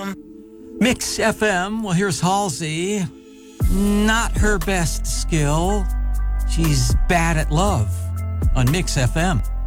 Mix FM. Well, here's Halsey. Not her best skill. She's bad at love on Mix FM.